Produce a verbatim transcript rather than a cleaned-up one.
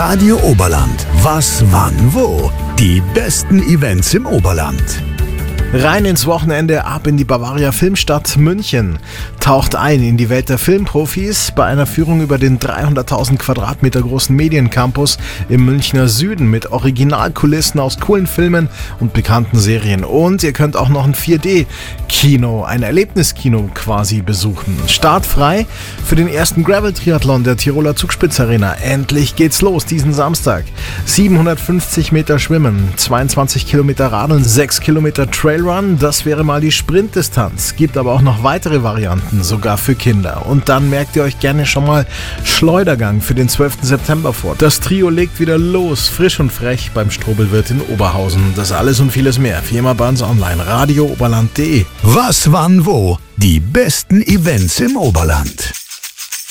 Radio Oberland. Was, wann, wo? Die besten Events im Oberland. Rein ins Wochenende, ab in die Bavaria Filmstadt München. Taucht ein in die Welt der Filmprofis bei einer Führung über den dreihunderttausend Quadratmeter großen Mediencampus im Münchner Süden mit Originalkulissen aus coolen Filmen und bekannten Serien. Und ihr könnt auch noch ein vier D-Kino, ein Erlebniskino quasi besuchen. Startfrei für den ersten Gravel-Triathlon der Tiroler Zugspitzarena. Endlich geht's los diesen Samstag. siebenhundertfünfzig Meter Schwimmen, zweiundzwanzig Kilometer Radeln, sechs Kilometer Trailrun. Das wäre mal die Sprintdistanz. Gibt aber auch noch weitere Varianten, sogar für Kinder. Und dann merkt ihr euch gerne schon mal Schleudergang für den zwölften September vor. Das Trio legt wieder los, frisch und frech beim Strobelwirt in Oberhausen. Das alles und vieles mehr. Firma bei uns online, radio oberland punkt de. Was, wann, wo? Die besten Events im Oberland.